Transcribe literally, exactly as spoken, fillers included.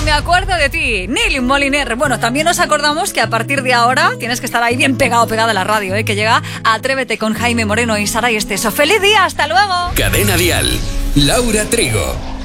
me acuerdo de ti, Neil Moliner. Bueno, también nos acordamos que a partir de ahora tienes que estar ahí bien pegado, pegada a la radio, ¿eh? Que llega Atrévete con Jaime Moreno y Sara y Esteso. ¡Feliz día! ¡Hasta luego! Cadena Dial, Laura Trigo.